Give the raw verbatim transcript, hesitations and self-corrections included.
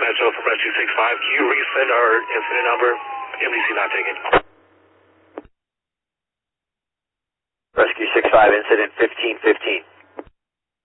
Metro from Rescue six five. Can you resend our incident number? M D C not taken. Rescue six five, incident fifteen fifteen.